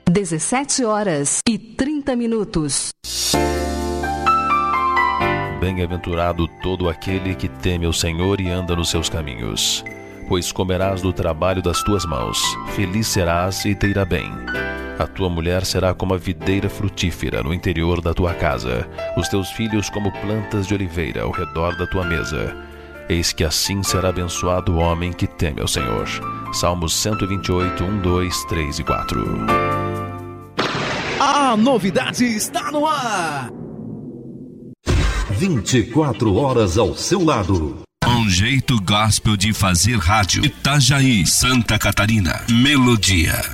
17h30. Bem-aventurado todo aquele que teme o Senhor e anda nos seus caminhos, pois comerás do trabalho das tuas mãos, feliz serás e te irá bem. A tua mulher será como a videira frutífera no interior da tua casa, os teus filhos como plantas de oliveira ao redor da tua mesa. Eis que assim será abençoado o homem que teme ao Senhor. Salmos 128, 1, 2, 3 e 4. A novidade está no ar. 24 horas ao seu lado. Um jeito gospel de fazer rádio. Itajaí, Santa Catarina. Melodia.